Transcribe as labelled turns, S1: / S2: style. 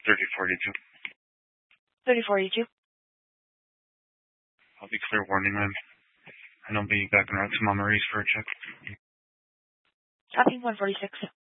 S1: 3042.
S2: 3042.
S1: I'll be clear warning, ma'am. And I'll be back en route to Mama Reese for a check.
S2: Copy 146.